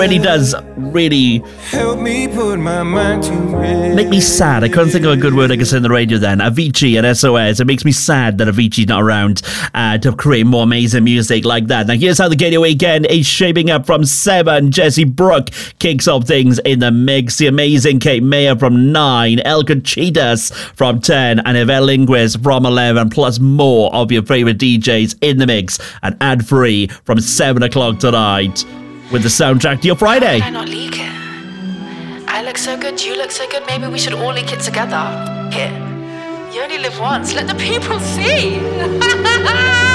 really does help me put my mind to rest. make me sad. I couldn't think of a good word I could say on the radio then. Avicii and SOS. It makes me sad that Avicii's not around to create more amazing music like that. Now here's how the Gay Weekend is shaping up from 7. Jesse Brooke kicks off things in the mix. The amazing Kate Mayer from 9. El Conchitas from 10. And Yvette Linguist from 11. Plus more of your favourite DJs in the mix. And ad-free from 7 o'clock tonight with the soundtrack to your Friday. Why not leak it? I look so good, you look so good, maybe we should all leak it together. Here. You only live once, let the people see.